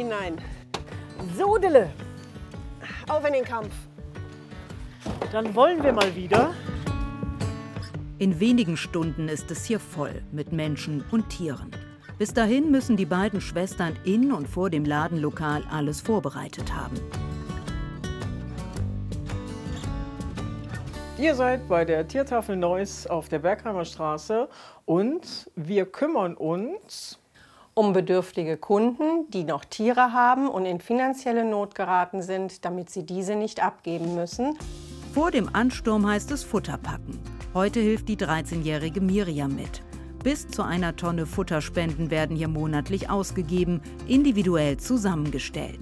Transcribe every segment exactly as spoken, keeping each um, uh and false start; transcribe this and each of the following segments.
hinein. Sodele, Auf in den Kampf. dann wollen wir mal wieder. In wenigen Stunden ist es hier voll mit Menschen und Tieren. Bis dahin müssen die beiden Schwestern in und vor dem Ladenlokal alles vorbereitet haben. Ihr seid bei der Tiertafel Neuss auf der Bergheimer Straße und wir kümmern uns Um bedürftige Kunden, die noch Tiere haben und in finanzielle Not geraten sind, damit sie diese nicht abgeben müssen. Vor dem Ansturm heißt es Futter packen. Heute hilft die dreizehnjährige Miriam mit. Bis zu einer Tonne Futterspenden werden hier monatlich ausgegeben, individuell zusammengestellt.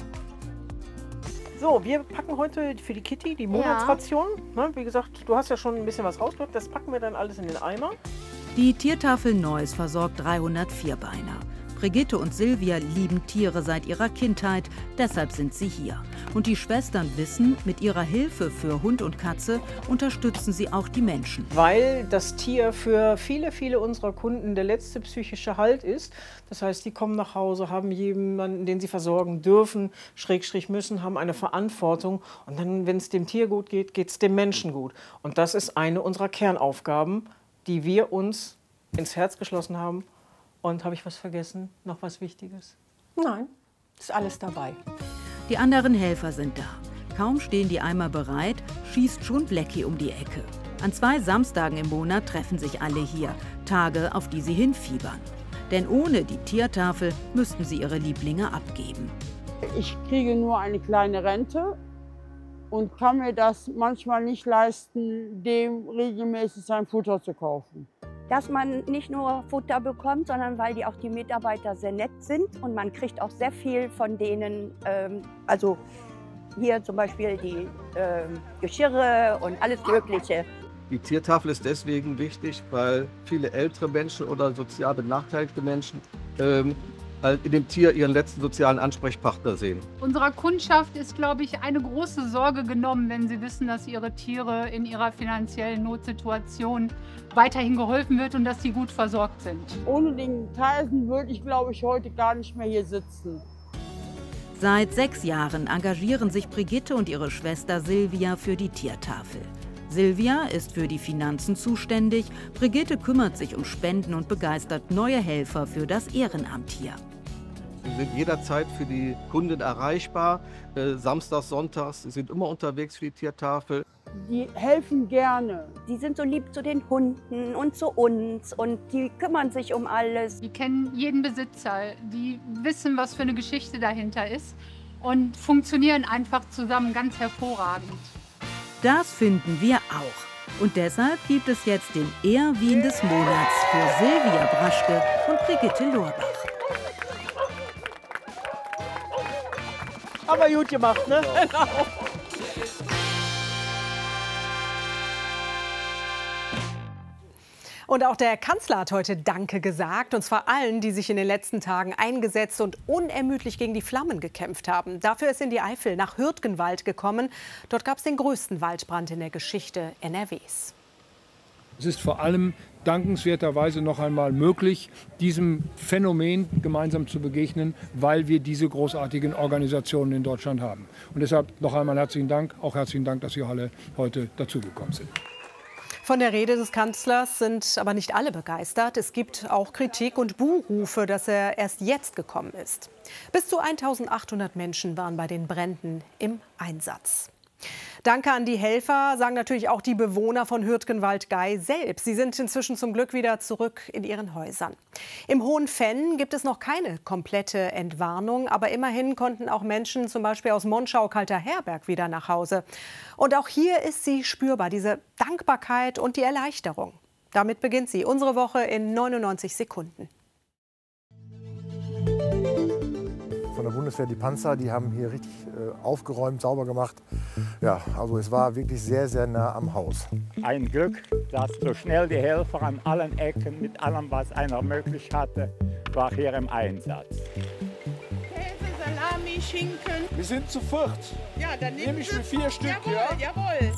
So, wir packen heute für die Kitty die Monatsration. Ne, wie gesagt, du hast ja schon ein bisschen was rausgedrückt. Das packen wir dann alles in den Eimer. Die Tiertafel Neuss versorgt dreihundert Vierbeiner. Brigitte und Silvia lieben Tiere seit ihrer Kindheit, deshalb sind sie hier. Und die Schwestern wissen, mit ihrer Hilfe für Hund und Katze unterstützen sie auch die Menschen. Weil das Tier für viele, viele unserer Kunden der letzte psychische Halt ist. Das heißt, die kommen nach Hause, haben jemanden, den sie versorgen dürfen, Schrägstrich müssen, haben eine Verantwortung. Und dann, wenn es dem Tier gut geht, geht es dem Menschen gut. Und das ist eine unserer Kernaufgaben, die wir uns ins Herz geschlossen haben. Und habe ich was vergessen? Noch was Wichtiges? Nein, ist alles dabei. Die anderen Helfer sind da. Kaum stehen die Eimer bereit, schießt schon Blackie um die Ecke. An zwei Samstagen im Monat treffen sich alle hier. Tage, auf die sie hinfiebern. Denn ohne die Tiertafel müssten sie ihre Lieblinge abgeben. Ich kriege nur eine kleine Rente und kann mir das manchmal nicht leisten, dem regelmäßig sein Futter zu kaufen. Dass man nicht nur Futter bekommt, sondern weil die auch die Mitarbeiter sehr nett sind und man kriegt auch sehr viel von denen, ähm, also hier zum Beispiel die ähm, Geschirre und alles Mögliche. Die Tiertafel ist deswegen wichtig, weil viele ältere Menschen oder sozial benachteiligte Menschen ähm, halt in dem Tier ihren letzten sozialen Ansprechpartner sehen. Unserer Kundschaft ist, glaube ich, eine große Sorge genommen, wenn sie wissen, dass ihre Tiere in ihrer finanziellen Notsituation weiterhin geholfen wird und dass sie gut versorgt sind. Ohne den Tyson würde ich, glaube ich, heute gar nicht mehr hier sitzen. Seit sechs Jahren engagieren sich Brigitte und ihre Schwester Silvia für die Tiertafel. Silvia ist für die Finanzen zuständig, Brigitte kümmert sich um Spenden und begeistert neue Helfer für das Ehrenamt hier. Sie sind jederzeit für die Kunden erreichbar, äh, samstags, sonntags, sie sind immer unterwegs für die Tiertafel. Die helfen gerne. Die sind so lieb zu den Hunden und zu uns und die kümmern sich um alles. Die kennen jeden Besitzer, die wissen, was für eine Geschichte dahinter ist und funktionieren einfach zusammen ganz hervorragend. Das finden wir auch. Und deshalb gibt es jetzt den Ehrwin des Monats für Silvia Braschke und Brigitte Lorbach. Aber gut gemacht, ne? Genau. Und auch der Kanzler hat heute Danke gesagt, und zwar allen, die sich in den letzten Tagen eingesetzt und unermüdlich gegen die Flammen gekämpft haben. Dafür ist in die Eifel nach Hürtgenwald gekommen. Dort gab es den größten Waldbrand in der Geschichte N R Ws. Es ist vor allem dankenswerterweise noch einmal möglich, diesem Phänomen gemeinsam zu begegnen, weil wir diese großartigen Organisationen in Deutschland haben. Und deshalb noch einmal herzlichen Dank, auch herzlichen Dank, dass Sie alle heute dazugekommen sind. Von der Rede des Kanzlers sind aber nicht alle begeistert. Es gibt auch Kritik und Buhrufe, dass er erst jetzt gekommen ist. Bis zu eintausendachthundert Menschen waren bei den Bränden im Einsatz. Danke an die Helfer, sagen natürlich auch die Bewohner von Hürtgenwald-Gay selbst. Sie sind inzwischen zum Glück wieder zurück in ihren Häusern. Im Hohenfenn gibt es noch keine komplette Entwarnung, aber immerhin konnten auch Menschen zum Beispiel aus Monschau-Kalter-Herberg wieder nach Hause. Und auch hier ist sie spürbar, diese Dankbarkeit und die Erleichterung. Damit beginnt sie, unsere Woche in neunundneunzig Sekunden. Von der Bundeswehr, die Panzer, die haben hier richtig äh, aufgeräumt, sauber gemacht. Ja, also es war wirklich sehr, sehr nah am Haus. Ein Glück, dass so schnell die Helfer an allen Ecken mit allem, was einer möglich hatte, war hier im Einsatz. Käse, Salami, Schinken. Wir sind zu viert. Ja, dann nehme ich mir vier Stück, jawohl, ja? Jawohl.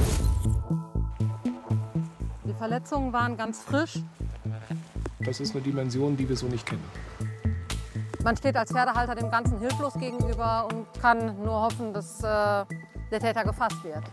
Die Verletzungen waren ganz frisch. Das ist eine Dimension, die wir so nicht kennen. Man steht als Pferdehalter dem Ganzen hilflos gegenüber und kann nur hoffen, dass äh, der Täter gefasst wird.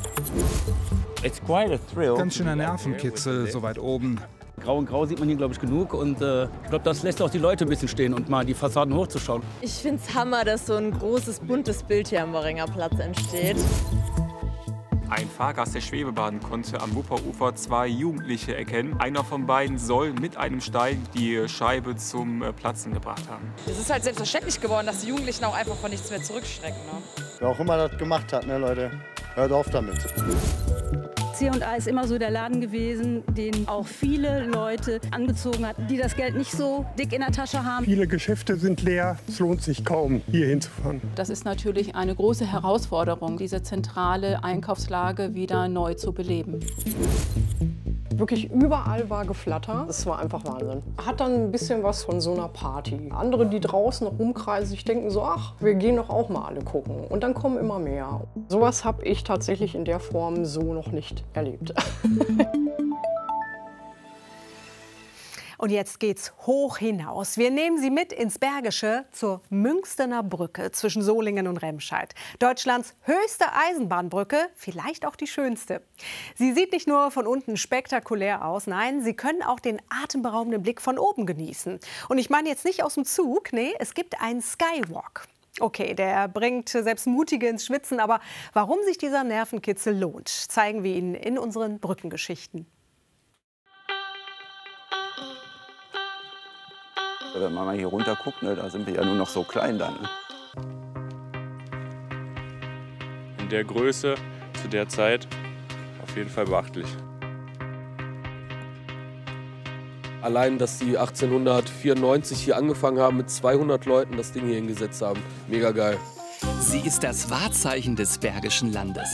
Ganz schöner Nervenkitzel, so weit oben. Grau und Grau sieht man hier, glaube ich, genug. Und äh, ich glaube, das lässt auch die Leute ein bisschen stehen und mal die Fassaden hochzuschauen. Ich finde es Hammer, dass so ein großes, buntes Bild hier am Worringer Platz entsteht. Ein Fahrgast der Schwebebahn konnte am Wupperufer zwei Jugendliche erkennen. Einer von beiden soll mit einem Stein die Scheibe zum Platzen gebracht haben. Es ist halt selbstverständlich geworden, dass die Jugendlichen auch einfach von nichts mehr zurückschrecken. Ne? Wer auch immer das gemacht hat, ne, Leute, hört auf damit. C und A ist immer so der Laden gewesen, den auch viele Leute angezogen hat, die das Geld nicht so dick in der Tasche haben. Viele Geschäfte sind leer, es lohnt sich kaum, hier hinzufahren. Das ist natürlich eine große Herausforderung, diese zentrale Einkaufslage wieder neu zu beleben. Wirklich überall war Geflatter. Das war einfach Wahnsinn. Hat dann ein bisschen was von so einer Party. Andere, die draußen noch rumkreisen, sich denken so, ach, wir gehen doch auch mal alle gucken. Und dann kommen immer mehr. Sowas habe ich tatsächlich in der Form so noch nicht erlebt. Und jetzt geht's hoch hinaus. Wir nehmen Sie mit ins Bergische zur Münstener Brücke zwischen Solingen und Remscheid. Deutschlands höchste Eisenbahnbrücke, vielleicht auch die schönste. Sie sieht nicht nur von unten spektakulär aus, nein, Sie können auch den atemberaubenden Blick von oben genießen. Und ich meine jetzt nicht aus dem Zug, nee, es gibt einen Skywalk. Okay, der bringt selbst Mutige ins Schwitzen, aber warum sich dieser Nervenkitzel lohnt, zeigen wir Ihnen in unseren Brückengeschichten. Wenn man mal hier runter guckt, ne, da sind wir ja nur noch so klein dann. Ne? In der Größe, zu der Zeit, auf jeden Fall beachtlich. Allein, dass die achtzehnhundertvierundneunzig hier angefangen haben, mit zweihundert Leuten das Ding hier hingesetzt haben. Mega geil. Sie ist das Wahrzeichen des Bergischen Landes.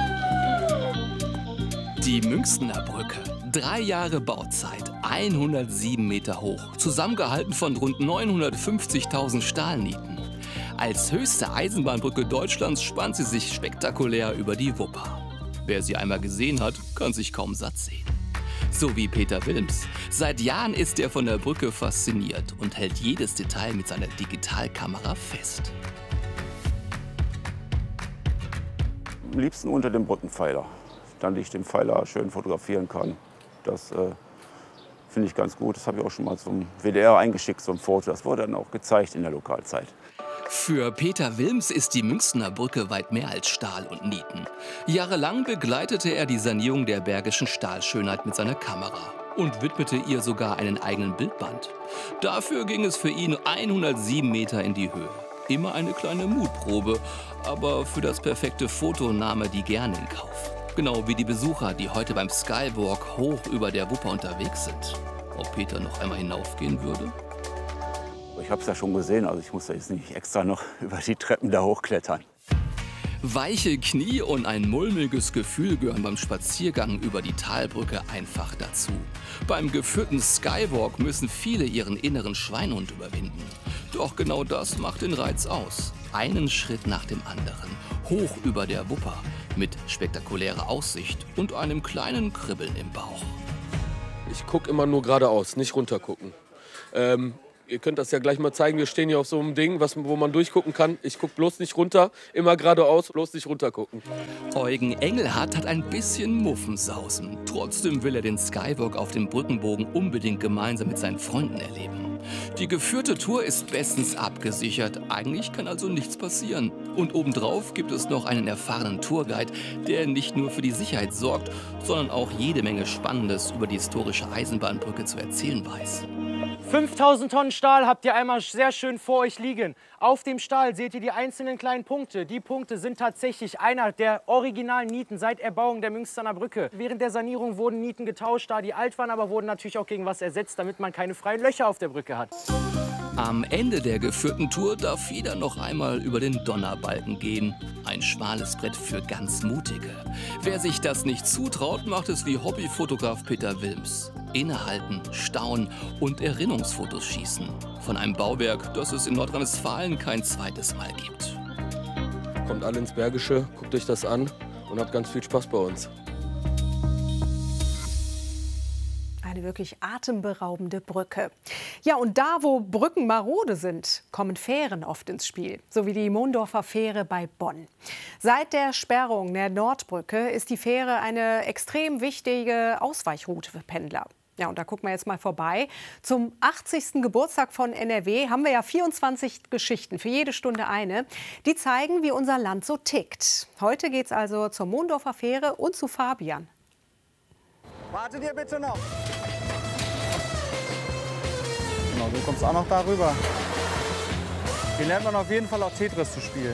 Die Münstener Brücke. Drei Jahre Bauzeit, hundertsieben Meter hoch, zusammengehalten von rund neunhundertfünfzigtausend Stahlnieten. Als höchste Eisenbahnbrücke Deutschlands spannt sie sich spektakulär über die Wupper. Wer sie einmal gesehen hat, kann sich kaum satt sehen. So wie Peter Wilms. Seit Jahren ist er von der Brücke fasziniert und hält jedes Detail mit seiner Digitalkamera fest. Am liebsten unter dem Brückenpfeiler, damit ich den Pfeiler schön fotografieren kann. Das äh, finde ich ganz gut. Das habe ich auch schon mal zum W D R eingeschickt, so ein Foto. Das wurde dann auch gezeigt in der Lokalzeit. Für Peter Wilms ist die Münstener Brücke weit mehr als Stahl und Nieten. Jahrelang begleitete er die Sanierung der bergischen Stahlschönheit mit seiner Kamera und widmete ihr sogar einen eigenen Bildband. Dafür ging es für ihn hundertsieben Meter in die Höhe. Immer eine kleine Mutprobe, aber für das perfekte Foto nahm er die gerne in Kauf. Genau wie die Besucher, die heute beim Skywalk hoch über der Wupper unterwegs sind. Ob Peter noch einmal hinaufgehen würde? Ich habe es ja schon gesehen, also ich muss da jetzt nicht extra noch über die Treppen da hochklettern. Weiche Knie und ein mulmiges Gefühl gehören beim Spaziergang über die Talbrücke einfach dazu. Beim geführten Skywalk müssen viele ihren inneren Schweinehund überwinden. Doch genau das macht den Reiz aus. Einen Schritt nach dem anderen, hoch über der Wupper, mit spektakulärer Aussicht und einem kleinen Kribbeln im Bauch. Ich gucke immer nur geradeaus, nicht runter gucken. Ähm, ihr könnt das ja gleich mal zeigen. Wir stehen hier auf so einem Ding, was, wo man durchgucken kann. Ich gucke bloß nicht runter, immer geradeaus, bloß nicht runter gucken. Eugen Engelhardt hat ein bisschen Muffensausen. Trotzdem will er den Skywalk auf dem Brückenbogen unbedingt gemeinsam mit seinen Freunden erleben. Die geführte Tour ist bestens abgesichert. Eigentlich kann also nichts passieren. Und obendrauf gibt es noch einen erfahrenen Tourguide, der nicht nur für die Sicherheit sorgt, sondern auch jede Menge Spannendes über die historische Eisenbahnbrücke zu erzählen weiß. fünftausend Tonnen Stahl habt ihr einmal sehr schön vor euch liegen. Auf dem Stahl seht ihr die einzelnen kleinen Punkte. Die Punkte sind tatsächlich einer der originalen Nieten seit Erbauung der Münstener Brücke. Während der Sanierung wurden Nieten getauscht, da die alt waren, aber wurden natürlich auch gegen was ersetzt, damit man keine freien Löcher auf der Brücke hat. Am Ende der geführten Tour darf jeder noch einmal über den Donnerbalken gehen. Ein schmales Brett für ganz Mutige. Wer sich das nicht zutraut, macht es wie Hobbyfotograf Peter Wilms. Innehalten, staunen und Erinnerungsfotos schießen. Von einem Bauwerk, das es in Nordrhein-Westfalen kein zweites Mal gibt. Kommt alle ins Bergische, guckt euch das an und habt ganz viel Spaß bei uns. Eine eine wirklich atemberaubende Brücke. Ja, und da, wo Brücken marode sind, kommen Fähren oft ins Spiel, so wie die Mondorfer Fähre bei Bonn. Seit der Sperrung der Nordbrücke ist die Fähre eine extrem wichtige Ausweichroute für Pendler. Ja, und da gucken wir jetzt mal vorbei. Zum achtzigsten Geburtstag von N R W haben wir ja vierundzwanzig Geschichten, für jede Stunde eine. Die zeigen, wie unser Land so tickt. Heute geht es also zur Mondorfer Fähre und zu Fabian. Wartet ihr bitte noch. Genau, du kommst auch noch darüber. Hier lernt man auf jeden Fall auch Tetris zu spielen.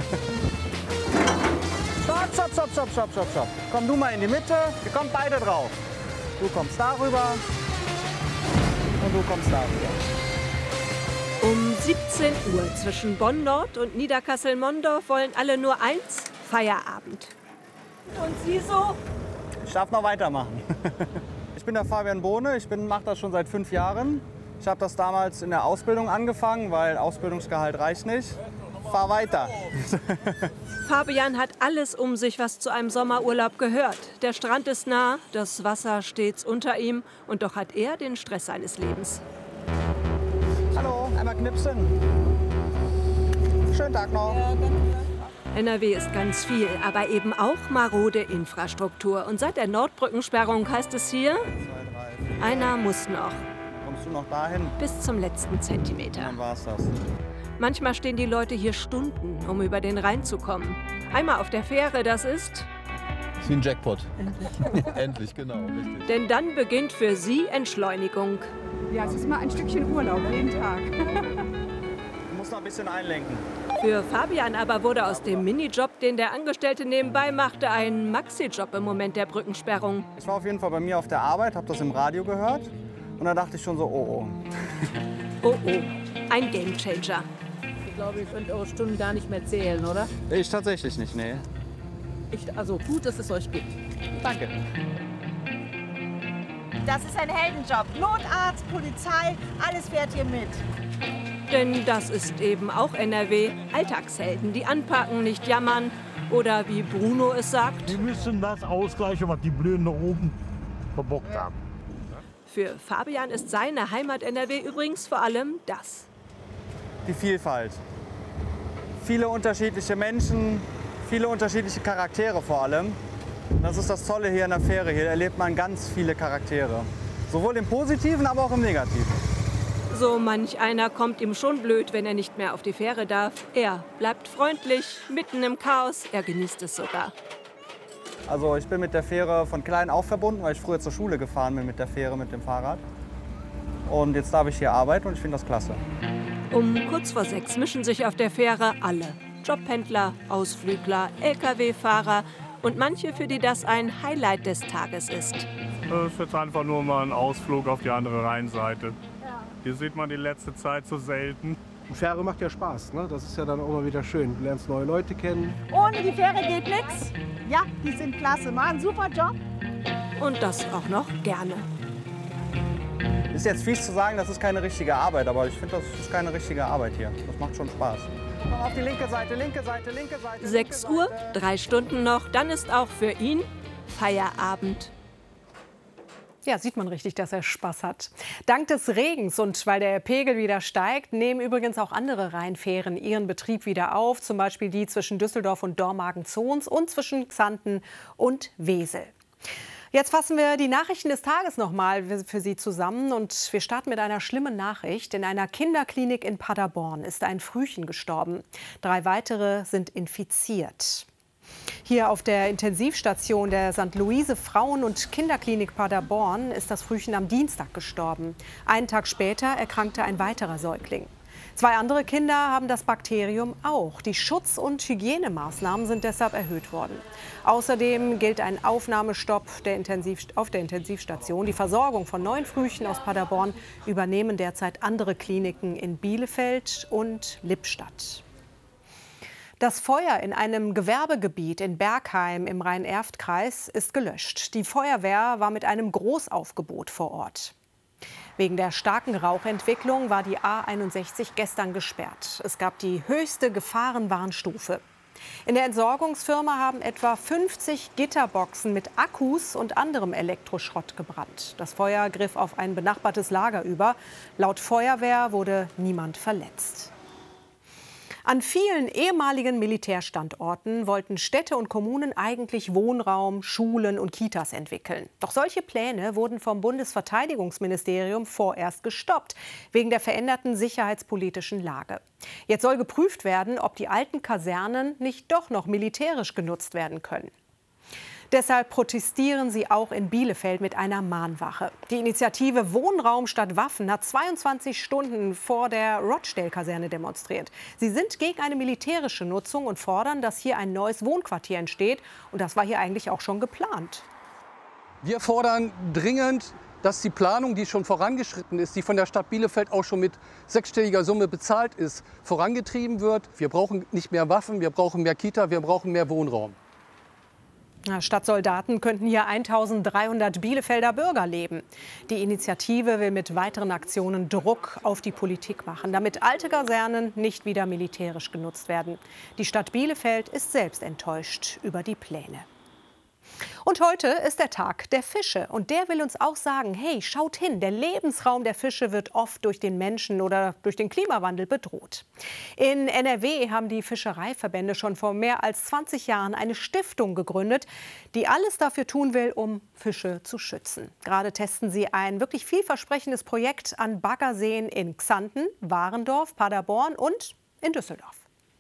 Stopp, stopp, stopp, stopp, stopp, stopp, stopp. Komm du mal in die Mitte, wir kommen beide drauf. Du kommst darüber und du kommst darüber. Um siebzehn Uhr zwischen Bonn-Nord und Niederkassel-Mondorf wollen alle nur eins: Feierabend. Und Sie so? Ich darf noch weitermachen. Ich bin der Fabian Bohne, ich mache das schon seit fünf Jahren. Ich habe das damals in der Ausbildung angefangen, weil Ausbildungsgehalt reicht nicht. Fahr weiter. Fabian hat alles um sich, was zu einem Sommerurlaub gehört. Der Strand ist nah, das Wasser stets unter ihm. Und doch hat er den Stress seines Lebens. Hallo, einmal knipsen. Schönen Tag noch. N R W ist ganz viel, aber eben auch marode Infrastruktur. Und seit der Nordbrückensperrung heißt es hier, einer muss noch. Kommst du noch dahin? Bis zum letzten Zentimeter. Dann war's das. Manchmal stehen die Leute hier Stunden, um über den Rhein zu kommen. Einmal auf der Fähre, das ist... Das ist wie ein Jackpot. Endlich. Endlich, genau, richtig. Denn dann beginnt für sie Entschleunigung. Ja, es ist mal ein Stückchen Urlaub, jeden Tag. Du musst noch ein bisschen einlenken. Für Fabian aber wurde aus dem Minijob, den der Angestellte nebenbei machte, ein Maxi-Job im Moment der Brückensperrung. Ich war auf jeden Fall bei mir auf der Arbeit, habe das im Radio gehört. Und da dachte ich schon so, oh oh. Oh oh, ein Gamechanger. Ich glaube, ihr könnt eure Stunden gar nicht mehr zählen, oder? Ich tatsächlich nicht, nee. Ich, also gut, dass es euch gibt. Danke. Das ist ein Heldenjob. Notarzt, Polizei, alles fährt hier mit. Denn das ist eben auch N R W. Alltagshelden, die anpacken, nicht jammern. Oder wie Bruno es sagt. Wir müssen das ausgleichen, was die Blöden da oben verbockt haben. Für Fabian ist seine Heimat N R W übrigens vor allem das. Die Vielfalt. Viele unterschiedliche Menschen, viele unterschiedliche Charaktere vor allem. Das ist das Tolle hier in der Fähre. Hier erlebt man ganz viele Charaktere. Sowohl im Positiven, aber auch im Negativen. So manch einer kommt ihm schon blöd, wenn er nicht mehr auf die Fähre darf. Er bleibt freundlich, mitten im Chaos. Er genießt es sogar. Also ich bin mit der Fähre von klein auf verbunden, weil ich früher zur Schule gefahren bin mit der Fähre, mit dem Fahrrad. Und jetzt darf ich hier arbeiten und ich finde das klasse. Um kurz vor sechs mischen sich auf der Fähre alle. Jobpendler, Ausflügler, L K W-Fahrer und manche, für die das ein Highlight des Tages ist. Das ist jetzt einfach nur mal ein Ausflug auf die andere Rheinseite. Hier sieht man die letzte Zeit so selten. Die Fähre macht ja Spaß, ne? Das ist ja dann auch mal wieder schön. Du lernst neue Leute kennen. Ohne die Fähre geht nichts. Ja, die sind klasse, machen einen super Job. Und das auch noch gerne. Ist jetzt fies zu sagen, das ist keine richtige Arbeit, aber ich finde, das ist keine richtige Arbeit hier. Das macht schon Spaß. Komm auf die linke Seite, linke Seite, linke Seite. sechs Uhr, drei Stunden noch, dann ist auch für ihn Feierabend. Ja, sieht man richtig, dass er Spaß hat. Dank des Regens und weil der Pegel wieder steigt, nehmen übrigens auch andere Rheinfähren ihren Betrieb wieder auf. Zum Beispiel die zwischen Düsseldorf und Dormagen-Zons und zwischen Xanten und Wesel. Jetzt fassen wir die Nachrichten des Tages noch mal für Sie zusammen. Und wir starten mit einer schlimmen Nachricht. In einer Kinderklinik in Paderborn ist ein Frühchen gestorben. Drei weitere sind infiziert. Hier auf der Intensivstation der Sankt Luise Frauen- und Kinderklinik Paderborn ist das Frühchen am Dienstag gestorben. Einen Tag später erkrankte ein weiterer Säugling. Zwei andere Kinder haben das Bakterium auch. Die Schutz- und Hygienemaßnahmen sind deshalb erhöht worden. Außerdem gilt ein Aufnahmestopp der Intensiv- auf der Intensivstation. Die Versorgung von neuen Frühchen aus Paderborn übernehmen derzeit andere Kliniken in Bielefeld und Lippstadt. Das Feuer in einem Gewerbegebiet in Bergheim im Rhein-Erft-Kreis ist gelöscht. Die Feuerwehr war mit einem Großaufgebot vor Ort. Wegen der starken Rauchentwicklung war die A einundsechzig gestern gesperrt. Es gab die höchste Gefahrenwarnstufe. In der Entsorgungsfirma haben etwa fünfzig Gitterboxen mit Akkus und anderem Elektroschrott gebrannt. Das Feuer griff auf ein benachbartes Lager über. Laut Feuerwehr wurde niemand verletzt. An vielen ehemaligen Militärstandorten wollten Städte und Kommunen eigentlich Wohnraum, Schulen und Kitas entwickeln. Doch solche Pläne wurden vom Bundesverteidigungsministerium vorerst gestoppt, wegen der veränderten sicherheitspolitischen Lage. Jetzt soll geprüft werden, ob die alten Kasernen nicht doch noch militärisch genutzt werden können. Deshalb protestieren sie auch in Bielefeld mit einer Mahnwache. Die Initiative Wohnraum statt Waffen hat zweiundzwanzig Stunden vor der Rochdale-Kaserne demonstriert. Sie sind gegen eine militärische Nutzung und fordern, dass hier ein neues Wohnquartier entsteht. Und das war hier eigentlich auch schon geplant. Wir fordern dringend, dass die Planung, die schon vorangeschritten ist, die von der Stadt Bielefeld auch schon mit sechsstelliger Summe bezahlt ist, vorangetrieben wird. Wir brauchen nicht mehr Waffen, wir brauchen mehr Kita, wir brauchen mehr Wohnraum. Statt Soldaten könnten hier eintausenddreihundert Bielefelder Bürger leben. Die Initiative will mit weiteren Aktionen Druck auf die Politik machen, damit alte Kasernen nicht wieder militärisch genutzt werden. Die Stadt Bielefeld ist selbst enttäuscht über die Pläne. Und heute ist der Tag der Fische. Und der will uns auch sagen, hey, schaut hin, der Lebensraum der Fische wird oft durch den Menschen oder durch den Klimawandel bedroht. In N R W haben die Fischereiverbände schon vor mehr als zwanzig Jahren eine Stiftung gegründet, die alles dafür tun will, um Fische zu schützen. Gerade testen sie ein wirklich vielversprechendes Projekt an Baggerseen in Xanten, Warendorf, Paderborn und in Düsseldorf.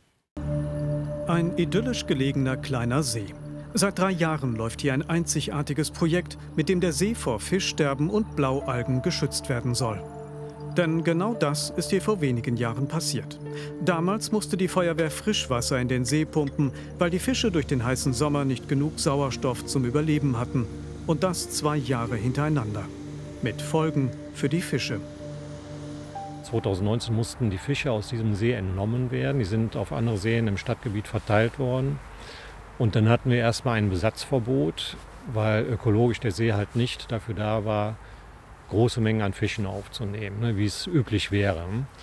Ein idyllisch gelegener kleiner See. Seit drei Jahren läuft hier ein einzigartiges Projekt, mit dem der See vor Fischsterben und Blaualgen geschützt werden soll. Denn genau das ist hier vor wenigen Jahren passiert. Damals musste die Feuerwehr Frischwasser in den See pumpen, weil die Fische durch den heißen Sommer nicht genug Sauerstoff zum Überleben hatten. Und das zwei Jahre hintereinander. Mit Folgen für die Fische. zweitausendneunzehn mussten die Fische aus diesem See entnommen werden. Die sind auf andere Seen im Stadtgebiet verteilt worden. Und dann hatten wir erstmal ein Besatzverbot, weil ökologisch der See halt nicht dafür da war, große Mengen an Fischen aufzunehmen, ne, wie es üblich wäre.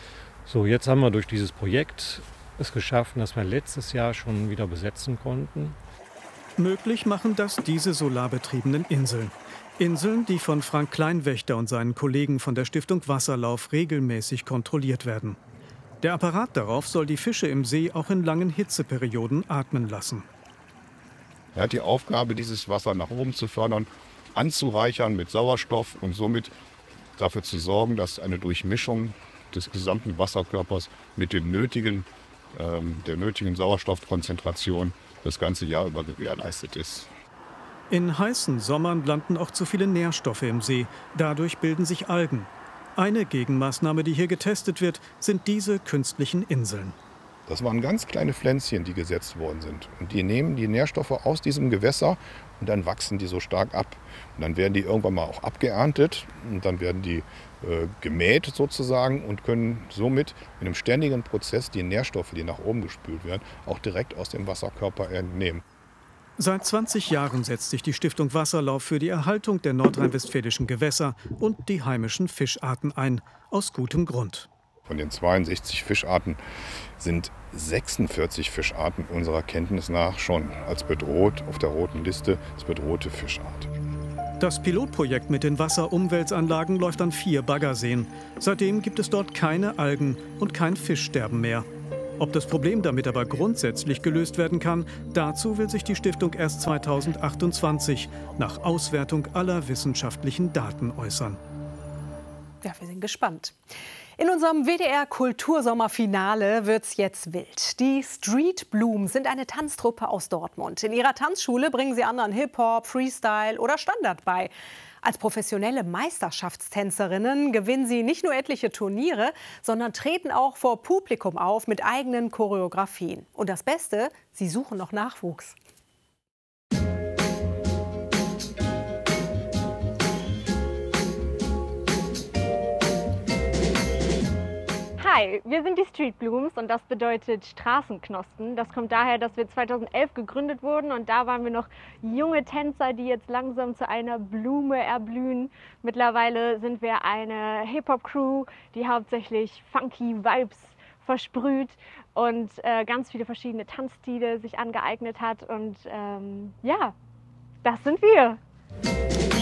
So, jetzt haben wir durch dieses Projekt es geschaffen, dass wir letztes Jahr schon wieder besetzen konnten. Möglich machen das diese solarbetriebenen Inseln. Inseln, die von Frank Kleinwächter und seinen Kollegen von der Stiftung Wasserlauf regelmäßig kontrolliert werden. Der Apparat darauf soll die Fische im See auch in langen Hitzeperioden atmen lassen. Er hat die Aufgabe, dieses Wasser nach oben zu fördern, anzureichern mit Sauerstoff und somit dafür zu sorgen, dass eine Durchmischung des gesamten Wasserkörpers mit dem nötigen, ähm, der nötigen Sauerstoffkonzentration das ganze Jahr über gewährleistet ist. In heißen Sommern landen auch zu viele Nährstoffe im See. Dadurch bilden sich Algen. Eine Gegenmaßnahme, die hier getestet wird, sind diese künstlichen Inseln. Das waren ganz kleine Pflänzchen, die gesetzt worden sind. Und die nehmen die Nährstoffe aus diesem Gewässer und dann wachsen die so stark ab. Und dann werden die irgendwann mal auch abgeerntet und dann werden die äh, gemäht sozusagen und können somit in einem ständigen Prozess die Nährstoffe, die nach oben gespült werden, auch direkt aus dem Wasserkörper entnehmen. Seit zwanzig Jahren setzt sich die Stiftung Wasserlauf für die Erhaltung der nordrhein-westfälischen Gewässer und die heimischen Fischarten ein. Aus gutem Grund. Von den zweiundsechzig Fischarten sind sechsundvierzig Fischarten unserer Kenntnis nach schon als bedroht auf der roten Liste als bedrohte Fischart. Das Pilotprojekt mit den Wasserumwälzanlagen läuft an vier Baggerseen. Seitdem gibt es dort keine Algen und kein Fischsterben mehr. Ob das Problem damit aber grundsätzlich gelöst werden kann, dazu will sich die Stiftung erst zweitausendachtundzwanzig nach Auswertung aller wissenschaftlichen Daten äußern. Ja, wir sind gespannt. In unserem W D R-Kultursommerfinale wird's jetzt wild. Die Street Blooms sind eine Tanztruppe aus Dortmund. In ihrer Tanzschule bringen sie anderen Hip-Hop, Freestyle oder Standard bei. Als professionelle Meisterschaftstänzerinnen gewinnen sie nicht nur etliche Turniere, sondern treten auch vor Publikum auf mit eigenen Choreografien. Und das Beste, sie suchen noch Nachwuchs. Hi, wir sind die Street Blooms und das bedeutet Straßenknospen. Das kommt daher, dass wir zweitausendelf gegründet wurden und da waren wir noch junge Tänzer, die jetzt langsam zu einer Blume erblühen. Mittlerweile sind wir eine Hip-Hop-Crew, die hauptsächlich funky Vibes versprüht und äh, ganz viele verschiedene Tanzstile sich angeeignet hat. Und ähm, ja, das sind wir.